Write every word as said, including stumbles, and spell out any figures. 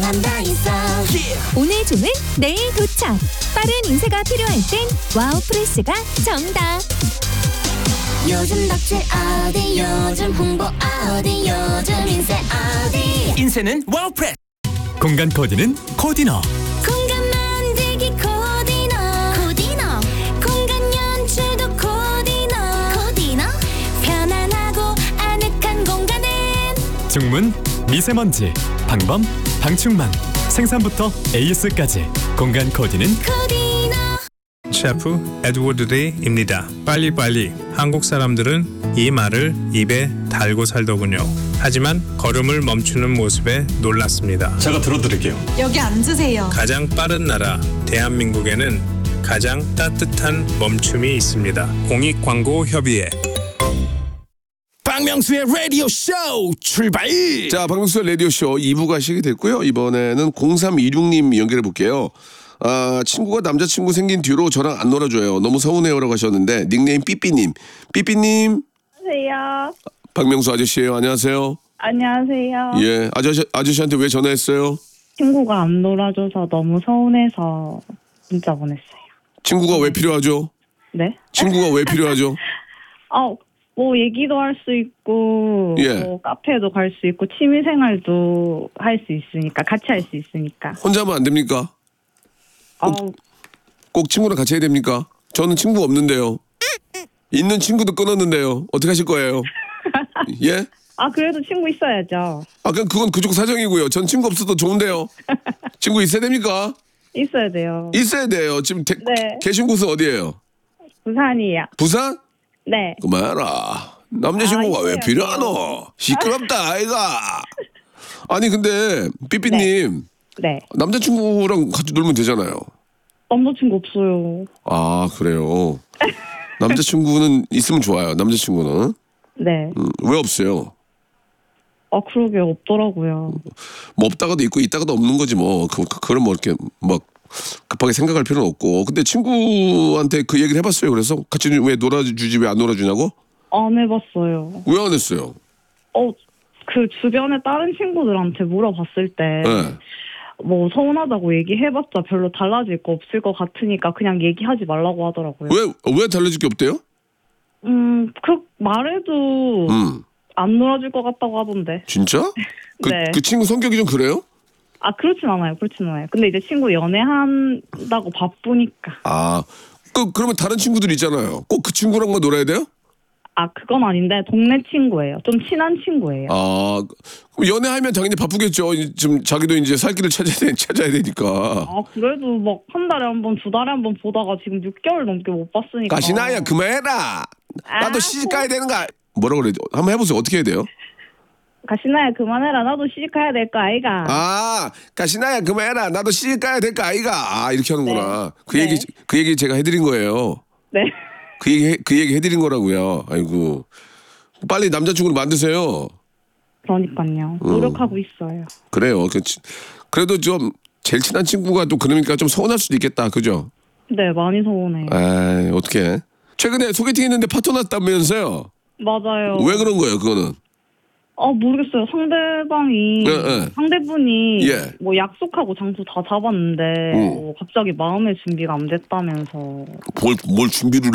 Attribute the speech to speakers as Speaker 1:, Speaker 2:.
Speaker 1: 넌 다 있어.
Speaker 2: 오늘 주문 내일 도착. 빠른 인쇄가 필요할 땐 와우 프레스가 정답.
Speaker 1: 요즘 덕질 어디 요즘 홍보 어디 요즘 인쇄 어디.
Speaker 3: 인쇄는 와우 프레스. 공간 코디는 코디너.
Speaker 1: 공간 만들기 코디너. 코디너. 공간 연출도 코디너. 코디너. 편안하고 아늑한 공간은
Speaker 3: 중문, 미세먼지, 방범, 방충망, 생산부터 에이에스까지 공간 코디는
Speaker 1: 코디너.
Speaker 4: 셰프 에드워드 데이입니다. 빨리빨리. 한국 사람들은 이 말을 입에 달고 살더군요. 하지만 걸음을 멈추는 모습에 놀랐습니다.
Speaker 5: 제가 들어드릴게요.
Speaker 6: 여기 앉으세요.
Speaker 4: 가장 빠른 나라 대한민국에는 가장 따뜻한 멈춤이 있습니다. 공익광고협의회.
Speaker 5: 박명수의 라디오 쇼 출발.
Speaker 7: 자, 박명수의 라디오쇼 이 부가 시작이 됐고요. 이번에는 공삼이육 님 연결해 볼게요. 아, 친구가 남자친구 생긴 뒤로 저랑 안 놀아줘요. 너무 서운해요라고 하셨는데 닉네임 삐삐님. 삐삐님.
Speaker 8: 안녕하세요.
Speaker 7: 박명수 아저씨예요. 안녕하세요.
Speaker 8: 안녕하세요.
Speaker 7: 예, 아저씨 아저씨한테 왜 전화했어요?
Speaker 8: 친구가 안 놀아줘서 너무 서운해서 문자 보냈어요.
Speaker 7: 친구가 왜 필요하죠?
Speaker 8: 네?
Speaker 7: 친구가 왜 필요하죠?
Speaker 8: 어, 뭐 얘기도 할 수 있고,
Speaker 7: 예.
Speaker 8: 뭐 카페도 갈 수 있고, 취미생활도 할 수 있으니까, 같이 할 수 있으니까.
Speaker 7: 혼자 하면 안 됩니까?
Speaker 8: 어,
Speaker 7: 꼭 친구랑 같이 해야 됩니까? 저는 친구가 없는데요. 있는 친구도 끊었는데요. 어떻게 하실 거예요? 예?
Speaker 8: 아, 그래도 친구 있어야죠.
Speaker 7: 아, 그냥 그건 그쪽 사정이고요. 전 친구 없어도 좋은데요. 친구 있어야 됩니까?
Speaker 8: 있어야 돼요.
Speaker 7: 있어야 돼요. 지금 대,
Speaker 8: 네.
Speaker 7: 계신 곳은 어디예요?
Speaker 8: 부산이야.
Speaker 7: 부산?
Speaker 8: 네.
Speaker 7: 그만해라. 남자친구가
Speaker 8: 아,
Speaker 7: 왜
Speaker 8: 있어야죠.
Speaker 7: 필요하노? 시끄럽다 아이가. 아니 근데 삐삐님
Speaker 8: 네.
Speaker 7: 남자친구랑 같이 놀면 되잖아요.
Speaker 8: 남자친구 없어요.
Speaker 7: 아 그래요. 남자친구는 있으면 좋아요. 남자친구는.
Speaker 8: 네.
Speaker 7: 음, 왜 없어요?
Speaker 8: 아, 그러게 없더라고요.
Speaker 7: 뭐 없다가도 있고 있다가도 없는 거지 뭐. 그, 그 그런 뭐 이렇게 막 급하게 생각할 필요는 없고. 근데 친구한테 그 얘기를 해봤어요. 그래서 같이 왜 놀아주지 왜 안 놀아주냐고?
Speaker 8: 안 해봤어요.
Speaker 7: 왜 안 했어요?
Speaker 8: 어, 그 주변에 다른 친구들한테 물어봤을 때,
Speaker 7: 네.
Speaker 8: 뭐 서운하다고 얘기해봤자 별로 달라질 거 없을 것 같으니까 그냥 얘기하지 말라고 하더라고요.
Speaker 7: 왜 왜 달라질 게 없대요?
Speaker 8: 음, 그 말해도
Speaker 7: 음.
Speaker 8: 안 놀아줄 것 같다고 하던데.
Speaker 7: 진짜? 그,
Speaker 8: 네.
Speaker 7: 그 친구 성격이 좀 그래요?
Speaker 8: 아, 그렇진 않아요. 그렇진 않아요. 근데 이제 친구 연애한다고 바쁘니까.
Speaker 7: 아, 그, 그러면 다른 친구들 있잖아요. 꼭 그 친구랑만 놀아야 돼요?
Speaker 8: 아, 그건 아닌데 동네 친구예요. 좀 친한 친구예요.
Speaker 7: 아, 그럼 연애하면 당연히 바쁘겠죠. 이- 지금 자기도 이제 살 길을 찾아야, 되, 찾아야 되니까.
Speaker 8: 아, 그래도 막 한 달에 한 번, 두 달에 한 번 보다가 지금 육 개월 넘게 못 봤으니까.
Speaker 7: 가시나야, 그만해라. 나도
Speaker 8: 아,
Speaker 7: 시집 가야 되는 거. 뭐라 그래? 한번 해보세요. 어떻게 해야 돼요?
Speaker 8: 가시나야, 그만해라. 나도 시집 가야 될 거 아이가.
Speaker 7: 아, 가시나야, 그만해라. 나도 시집 가야 될 거 아이가. 아, 이렇게 하는구나. 그
Speaker 8: 네.
Speaker 7: 얘기, 그 얘기 제가 해드린 거예요.
Speaker 8: 네.
Speaker 7: 그 얘기, 해- 그 얘기 해드린 거라고요. 아이고. 빨리 남자친구를 만드세요.
Speaker 8: 그러니까요. 노력하고 있어요.
Speaker 7: 그래요. 그, 치- 그래도 좀 제일 친한 친구가 또 그러니까 좀 서운할 수도 있겠다. 그죠?
Speaker 8: 네, 많이 서운해요.
Speaker 7: 에이, 어떡해. 최근에 소개팅 했는데 파토 났다면서요?
Speaker 8: 맞아요.
Speaker 7: 왜 그런 거예요, 그거는?
Speaker 8: 아, 모르겠어요. 상대방이,
Speaker 7: 네, 네.
Speaker 8: 상대분이
Speaker 7: 예.
Speaker 8: 뭐 약속하고 장소 다 잡았는데
Speaker 7: 음.
Speaker 8: 뭐 갑자기 마음의 준비가 안 됐다면서.
Speaker 7: 뭘, 뭘 준비를